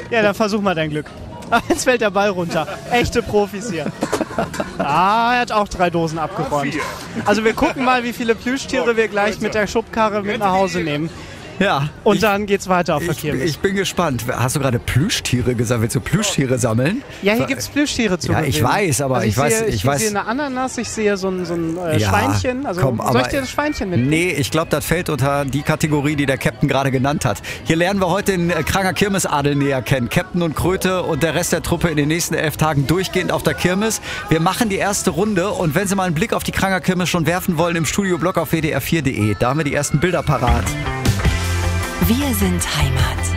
Ja, dann versuch mal dein Glück. Jetzt fällt der Ball runter. Echte Profis hier. Er hat auch 3 Dosen abgeräumt. Also wir gucken mal, wie viele Plüschtiere wir gleich mit der Schubkarre mit nach Hause nehmen. Ja. Und dann geht's weiter auf der Kirmes. Ich bin gespannt. Hast du gerade Plüschtiere gesagt? Willst du Plüschtiere sammeln? Ja, hier gibt's Plüschtiere zu gewinnen. Ja, ich weiß, aber also ich weiß. Ich sehe eine Ananas, ich sehe so ein Schweinchen. Also komm, soll ich dir das Schweinchen mitnehmen? Nee, ich glaube, das fällt unter die Kategorie, die der Captain gerade genannt hat. Hier lernen wir heute den Kranger Kirmesadel näher kennen. Captain und Kröte und der Rest der Truppe in den nächsten 11 Tagen durchgehend auf der Kirmes. Wir machen die erste Runde und wenn Sie mal einen Blick auf die Kranger Kirmes schon werfen wollen, im Studioblog auf wdr4.de. Da haben wir die ersten Bilder parat. Wir sind Heimat.